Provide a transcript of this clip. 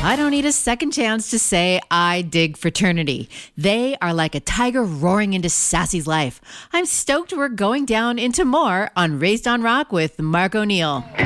I don't need a second chance to say I dig fraternity. They are like a tiger roaring into Sassy's life. I'm stoked we're going down into more on Raised on Rock with Mark O'Neill.